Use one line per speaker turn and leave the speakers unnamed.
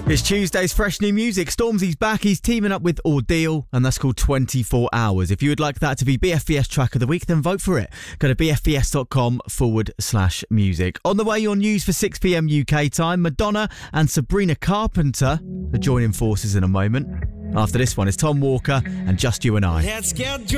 It's Tuesday's fresh new music. Stormzy's back. He's teaming up with Ordeal, and that's called 24 Hours. If you would like that to be BFBS Track of the Week, then vote for it. Go to bfbs.com/music. On the way, your news for 6 p.m. UK time. Madonna and Sabrina Carpenter are joining forces in a moment. After this one is Tom Walker and Just You and I.
Let's get